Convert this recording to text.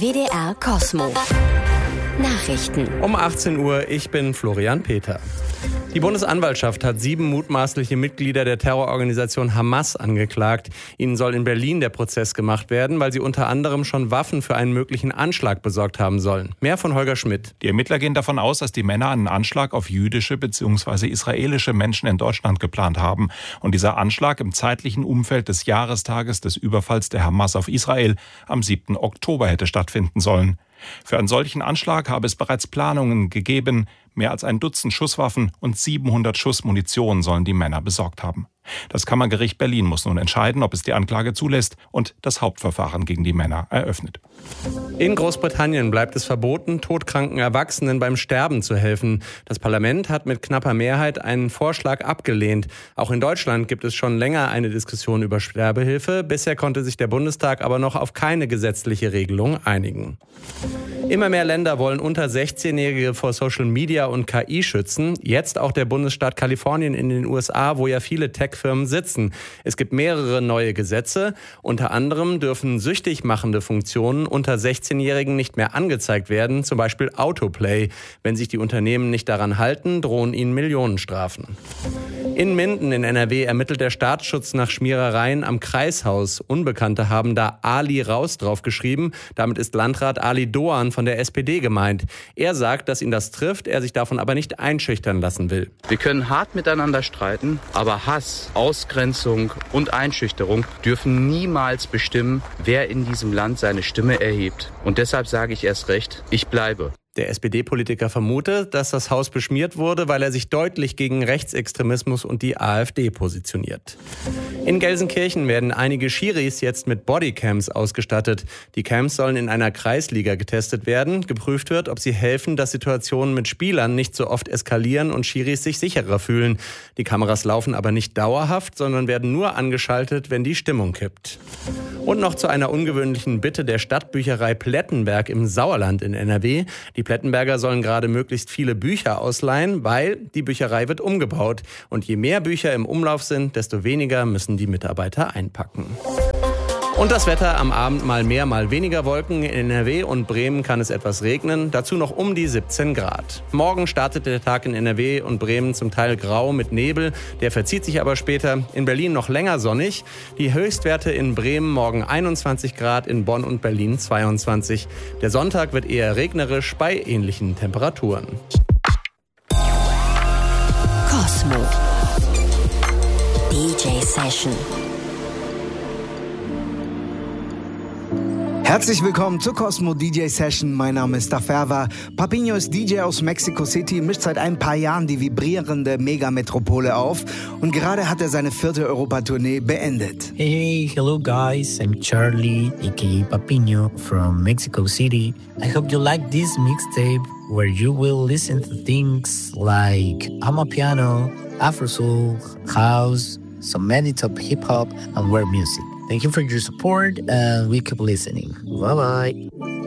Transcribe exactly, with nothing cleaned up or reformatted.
W D R Kosmo. Nachrichten. Um achtzehn Uhr, ich bin Florian Peter. Die Bundesanwaltschaft hat sieben mutmaßliche Mitglieder der Terrororganisation Hamas angeklagt. Ihnen soll in Berlin der Prozess gemacht werden, weil sie unter anderem schon Waffen für einen möglichen Anschlag besorgt haben sollen. Mehr von Holger Schmidt. Die Ermittler gehen davon aus, dass die Männer einen Anschlag auf jüdische bzw. israelische Menschen in Deutschland geplant haben. Und dieser Anschlag im zeitlichen Umfeld des Jahrestages des Überfalls der Hamas auf Israel am siebten Oktober hätte stattfinden sollen. Für einen solchen Anschlag habe es bereits Planungen gegeben. Mehr als ein Dutzend Schusswaffen und siebenhundert Schuss Munition sollen die Männer besorgt haben. Das Kammergericht Berlin muss nun entscheiden, ob es die Anklage zulässt und das Hauptverfahren gegen die Männer eröffnet. In Großbritannien bleibt es verboten, todkranken Erwachsenen beim Sterben zu helfen. Das Parlament hat mit knapper Mehrheit einen Vorschlag abgelehnt. Auch in Deutschland gibt es schon länger eine Diskussion über Sterbehilfe. Bisher konnte sich der Bundestag aber noch auf keine gesetzliche Regelung einigen. Immer mehr Länder wollen unter sechzehnjährige vor Social Media und K I schützen. Jetzt auch der Bundesstaat Kalifornien in den U S A, wo ja viele Tech-Firmen sitzen. Es gibt mehrere neue Gesetze. Unter anderem dürfen süchtig machende Funktionen unter sechzehnjährigen nicht mehr angezeigt werden, zum Beispiel Autoplay. Wenn sich die Unternehmen nicht daran halten, drohen ihnen Millionenstrafen. In Minden in N R W ermittelt der Staatsschutz nach Schmierereien am Kreishaus. Unbekannte haben da Ali Raus draufgeschrieben. Damit ist Landrat Ali Doan von der S P D gemeint. Er sagt, dass ihn das trifft, er sich davon aber nicht einschüchtern lassen will. Wir können hart miteinander streiten, aber Hass, Ausgrenzung und Einschüchterung dürfen niemals bestimmen, wer in diesem Land seine Stimme erhebt. Und deshalb sage ich erst recht, ich bleibe. Der S P D-Politiker vermutet, dass das Haus beschmiert wurde, weil er sich deutlich gegen Rechtsextremismus und die AfD positioniert. In Gelsenkirchen werden einige Schiris jetzt mit Bodycams ausgestattet. Die Cams sollen in einer Kreisliga getestet werden. Geprüft wird, ob sie helfen, dass Situationen mit Spielern nicht so oft eskalieren und Schiris sich sicherer fühlen. Die Kameras laufen aber nicht dauerhaft, sondern werden nur angeschaltet, wenn die Stimmung kippt. Und noch zu einer ungewöhnlichen Bitte der Stadtbücherei Plettenberg im Sauerland in N R W. Die Plettenberger sollen gerade möglichst viele Bücher ausleihen, weil die Bücherei wird umgebaut. Und je mehr Bücher im Umlauf sind, desto weniger müssen die Mitarbeiter einpacken. Und das Wetter: am Abend mal mehr, mal weniger Wolken. In N R W und Bremen kann es etwas regnen, dazu noch um die siebzehn Grad. Morgen startet der Tag in N R W und Bremen zum Teil grau mit Nebel, der verzieht sich aber später. In Berlin noch länger sonnig. Die Höchstwerte in Bremen morgen einundzwanzig Grad, in Bonn und Berlin zweiundzwanzig. Der Sonntag wird eher regnerisch bei ähnlichen Temperaturen. Kosmo. D J Session. Herzlich willkommen zur Kosmo D J Session. Mein Name ist Daferva. Papinho ist D J aus Mexico City, mischt seit ein paar Jahren die vibrierende Megametropole auf und gerade hat er seine vierte Europatournee beendet. Hey, hello guys, I'm Charlie, aka Papinho from Mexico City. I hope you like this mixtape where you will listen to things like Amapiano, Afro Soul, House, some meditop hip hop and world music. Thank you for your support and we keep listening. Bye bye.